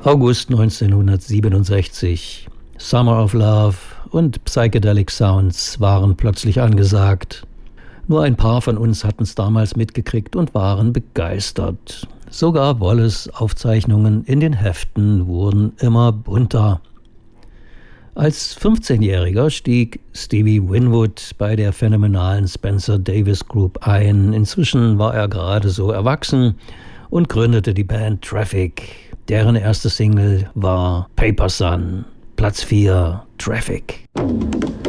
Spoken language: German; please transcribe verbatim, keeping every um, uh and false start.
August neunzehnhundertsiebenundsechzig. Summer of Love und Psychedelic Sounds waren plötzlich angesagt. Nur ein paar von uns hatten es damals mitgekriegt und waren begeistert. Sogar Wallace' Aufzeichnungen in den Heften wurden immer bunter. Als fünfzehnjähriger stieg Stevie Winwood bei der phänomenalen Spencer Davis Group ein. Inzwischen war er gerade so erwachsen und gründete die Band Traffic. Deren erste Single war Paper Sun, Platz vier, Traffic.